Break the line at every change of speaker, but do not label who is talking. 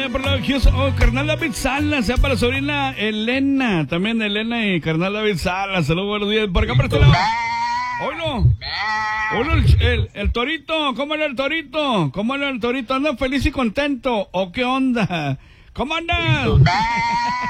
por la Houston. Oh, carnal David Salas, sea para la sobrina Elena. También Elena y carnal David Salas. Saludos, buenos días. Por acá, por este lado. Oilo. Oilo, el torito. ¿Cómo era el torito? ¿Cómo era el torito? ¿Anda feliz y contento? ¿O qué onda? ¿Cómo andas?